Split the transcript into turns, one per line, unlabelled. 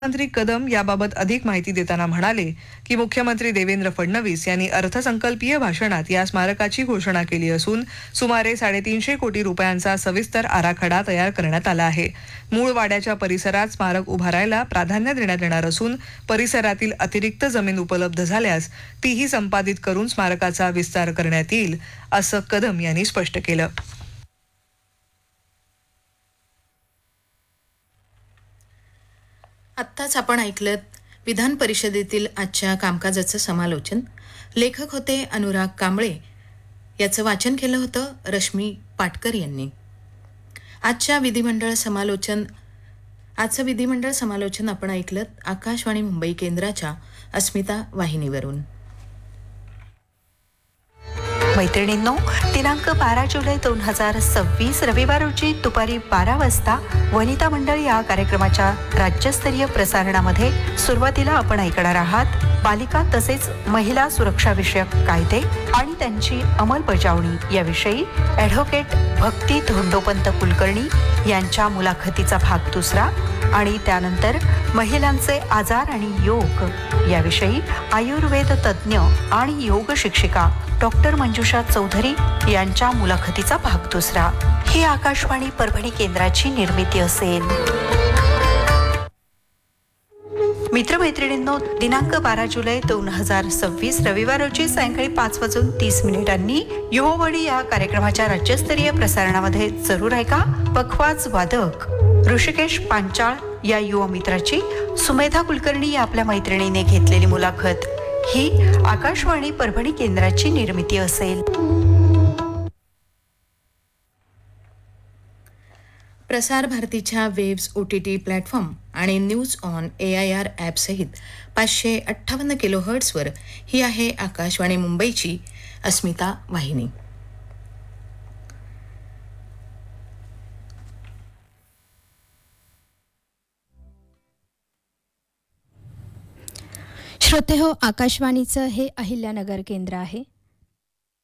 मंत्री कदम याबाबत अधिक माहिती देताना म्हणाले की मुख्यमंत्री देवेंद्र फडणवीस यांनी अर्थसंकल्पीय भाषणात या स्मारकाची घोषणा केली असून सुमारे 350 कोटी रुपयांचा सविस्तर आराखडा तयार करण्यात आला आहे. मूळ वाड्याच्या परिसरात स्मारक उभारायला प्राधान्य देण्यात येणार असून परिसरातील अतिरिक्त जमीन उपलब्ध झाल्यास तीही संपादित करून स्मारकाचा विस्तार करण्यात येईल असं कदम यांनी स्पष्ट केलं.
आत्ताच आपण ऐकलं विधान परिषदेतील आजच्या कामकाजाचं समालोचन. लेखक होते अनुराग कांबळे. याचं वाचन केलं होतं रश्मी पाटकर यांनी. आजचं विधिमंडळ समालोचन आपण ऐकलं आकाशवाणी मुंबई केंद्राच्या अस्मिता वाहिनीवरून.
मैत्रिणींनो, दिनांक 12 जुलै 2026 रविवार रोजी दुपारी 12 वाजता वनिता मंडळ या कार्यक्रमाच्या राज्यस्तरीय प्रसारणामध्ये सुरुवातीला आपण ऐकणार आहात बालिका तसेच महिला सुरक्षा विषयक कायदे आणि त्यांची अंमलबजावणी याविषयी ॲडव्होकेट भक्ती धोंडोपंत कुलकर्णी यांच्या मुलाखतीचा भाग दुसरा आणि त्यानंतर महिलांचे आजार आणि योग याविषयी आयुर्वेद तज्ज्ञ आणि योग शिक्षिका डॉक्टर मंजुषा चौधरी यांच्या मुलाखतीचा भाग दुसरा. ही आकाशवाणी परभणी केंद्राची निर्मिती असेल. मित्रमैत्रिणींनो, दिनांक 12 जुलै 2026 रविवार रोजी सायंकाळी 5:30 युवावाणी या कार्यक्रमाच्या राज्यस्तरीय प्रसारणामध्ये जरूर ऐका पखवाज वादक ऋषिकेश पांचाळ या युवा मित्राची सुमेधा कुलकर्णी या आपल्या मैत्रिणीने घेतलेली मुलाखत. ही आकाशवाणी परभणी केंद्राची निर्मिती असेल.
प्रसार भारतीच्या वेव्स OTT प्लॅटफॉर्म आणि न्यूज ऑन AIR ॲप सहित 558 किलोहर्ट्झवर ही आहे आकाशवाणी मुंबईची अस्मिता वाहिनी.
श्रोतेहो, आकाशवाणीचं हे अहिल्यानगर केंद्र आहे.